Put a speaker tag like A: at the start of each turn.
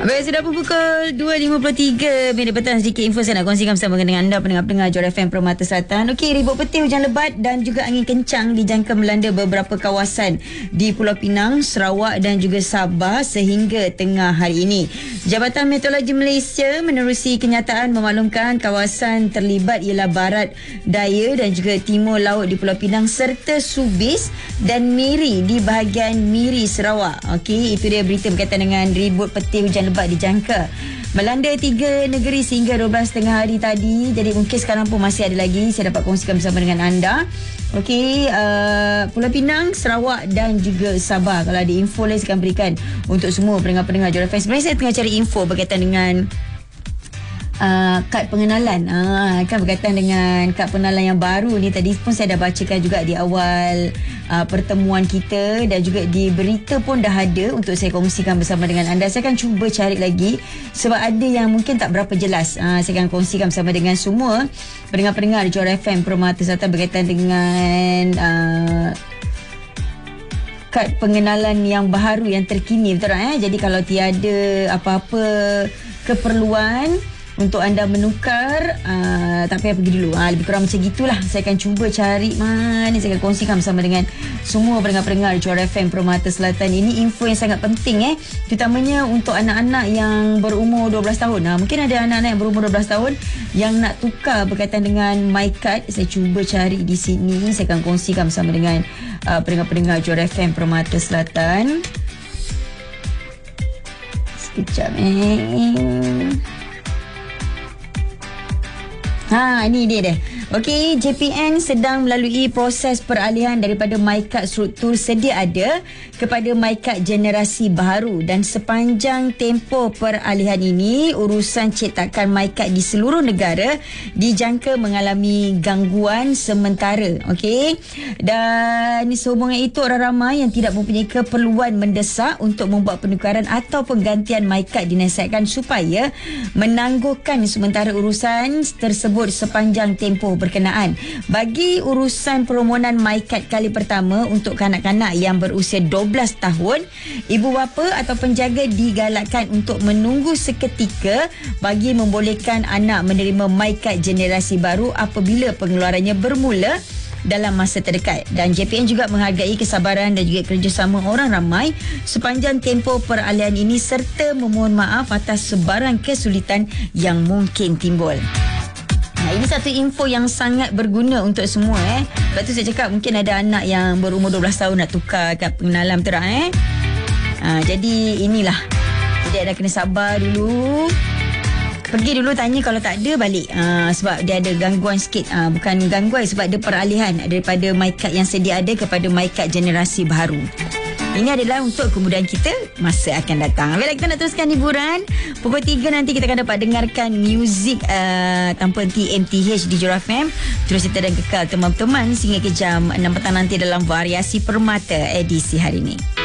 A: Baik, sudah pun pukul 2.53 minit petang. Sedikit info saya nak kongsikan bersama dengan anda pendengar-pendengar Johor FM Permata Selatan. Okey, ribut peti, hujan lebat dan juga angin kencang dijangka melanda beberapa kawasan di Pulau Pinang, Sarawak dan juga Sabah sehingga tengah hari ini. Jabatan Meteorologi Malaysia menerusi kenyataan memaklumkan kawasan terlibat ialah barat daya dan juga timur laut di Pulau Pinang serta Subis dan Miri di bahagian Miri Sarawak. Okey, itu dia berita berkaitan dengan ribut peti hujan lebat dijangka melanda 3 negeri sehingga 12 tengah hari tadi. Jadi mungkin sekarang pun masih ada lagi saya dapat kongsikan bersama dengan anda. Okey, Pulau Pinang, Sarawak dan juga Sabah. Kalau ada info lain saya akan berikan untuk semua pendengar-pendengar Johor FM. Sebenarnya saya tengah cari info berkaitan dengan kad pengenalan, kan berkaitan dengan kad pengenalan yang baru ni. Tadi pun saya dah bacakan juga di awal pertemuan kita dan juga di berita pun dah ada untuk saya kongsikan bersama dengan anda. Saya akan cuba cari lagi sebab ada yang mungkin tak berapa jelas. Saya akan kongsikan bersama dengan semua pendengar-pendengar Johor FM Permata Selatan berkaitan dengan kad pengenalan yang baru yang terkini, betul tak? Jadi kalau tiada apa-apa keperluan untuk anda menukar, tak payah pergi dulu. Lebih kurang macam gitulah. Saya akan cuba cari mana saya akan kongsikan bersama dengan semua pendengar-pendengar Johor FM Permata Selatan. Ini info yang sangat penting, terutamanya untuk anak-anak yang berumur 12 tahun. Mungkin ada anak-anak yang berumur 12 tahun yang nak tukar berkaitan dengan MyCard. Saya cuba cari di sini. Saya akan kongsikan bersama dengan pendengar-pendengar Johor FM Permata Selatan. Sekejap ini dia. Okey, JPN sedang melalui proses peralihan daripada MyCard struktur sedia ada kepada MyCard generasi baru dan sepanjang tempoh peralihan ini urusan cetakan MyCard di seluruh negara dijangka mengalami gangguan sementara. Okey, dan sehubungan itu orang ramai yang tidak mempunyai keperluan mendesak untuk membuat penukaran atau penggantian MyCard dinasihatkan supaya menangguhkan sementara urusan tersebut sepanjang tempoh berkenaan. Bagi urusan permohonan MyCard kali pertama untuk kanak-kanak yang berusia 12 tahun, ibu bapa atau penjaga digalakkan untuk menunggu seketika bagi membolehkan anak menerima MyCard generasi baru apabila pengeluarannya bermula dalam masa terdekat. Dan JPN juga menghargai kesabaran dan juga kerjasama orang ramai sepanjang tempoh peralihan ini serta memohon maaf atas sebarang kesulitan yang mungkin timbul. Ini satu info yang sangat berguna untuk semua. Lepas tu saya cakap mungkin ada anak yang berumur 12 tahun nak tukar kad pengenalan, betul tak? Jadi inilah. Jadi anda kena sabar dulu. Pergi dulu tanya, kalau tak ada balik. Sebab dia ada gangguan sikit. Bukan gangguan sebab dia peralihan daripada MyCard yang sedia ada kepada MyCard generasi baru. Ini adalah untuk kemudahan kita masa akan datang. Baiklah, kita nak teruskan hiburan. Pukul 3 nanti kita akan dapat dengarkan muzik tanpa henti MTH di Johor FM. Terus kita dan kekal teman-teman sehingga ke jam 6 petang nanti dalam Variasi Permata edisi hari ini.